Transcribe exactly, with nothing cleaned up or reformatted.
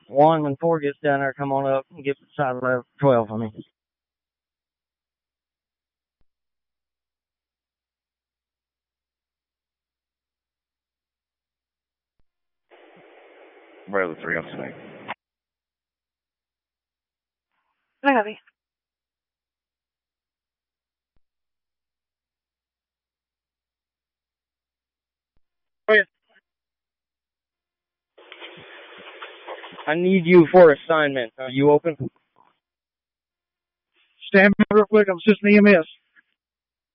One, when four gets down there, come on up and get beside twelve for me. Brother three on snake. I copy. Oh, yeah. I need you for assignment. Are you open? Stand by real quick. I'm assisting E M S.